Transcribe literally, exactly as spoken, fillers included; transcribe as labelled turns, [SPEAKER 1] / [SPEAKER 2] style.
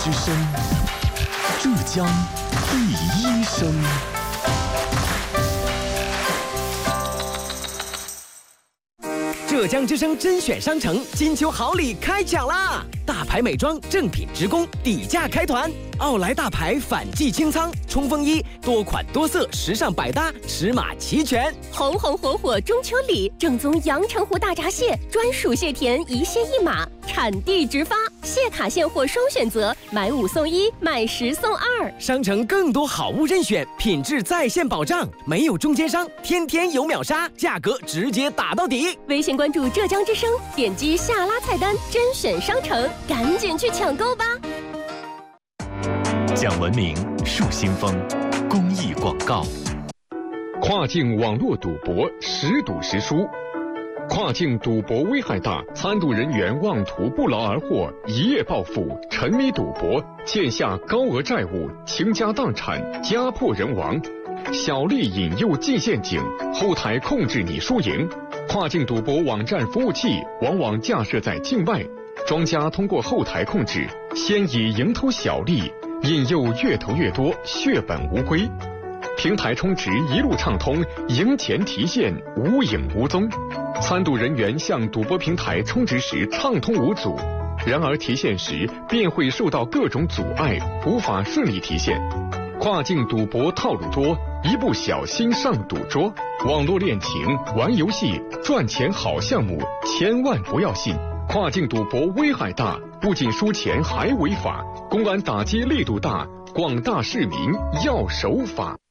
[SPEAKER 1] 之声，浙江第一声。
[SPEAKER 2] 浙江之声甄选商城金秋好礼开抢啦！大牌美妆正品直供，底价开团。奥莱大牌反季清仓冲锋衣，多款多色，时尚百搭，尺码齐全。
[SPEAKER 3] 红红火火中秋礼，正宗阳澄湖大闸蟹，专属蟹田一蟹一码，产地直发，蟹卡现货双选择，买五送一，买十送二。
[SPEAKER 2] 商城更多好物任选，品质在线保障，没有中间商，天天有秒杀，价格直接打到底。
[SPEAKER 3] 微信关注浙江之声，点击下拉菜单甄选商城，赶紧去抢购吧！
[SPEAKER 1] 讲文明树新风，公益广告。
[SPEAKER 4] 跨境网络赌博时赌时输，跨境赌博危害大，参赌人员妄图不劳而获，一夜暴富，沉迷赌博，欠下高额债务，倾家荡产，家破人亡。小利引诱进陷阱，后台控制你输赢。跨境赌博网站服务器往往架设在境外，庄家通过后台控制，先以蝇头小利引诱越投越多，血本无归。平台充值一路畅通，赢钱提现无影无踪。参赌人员向赌博平台充值时畅通无阻，然而提现时便会受到各种阻碍，无法顺利提现。跨境赌博套路多，一不小心上赌桌。网络恋情、玩游戏、赚钱好项目，千万不要信。跨境赌博危害大，不仅输钱还违法，公安打击力度大，广大市民要守法。